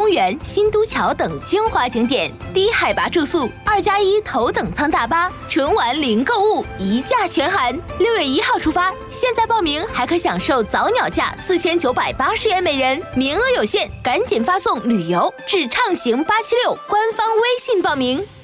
公园、新都桥等精华景点，低海拔住宿，2+1头等舱大巴，纯玩零购物，一价全含。6月1号出发，现在报名还可享受早鸟价4980元每人，名额有限，赶紧发送旅游至畅行876官方微信报名。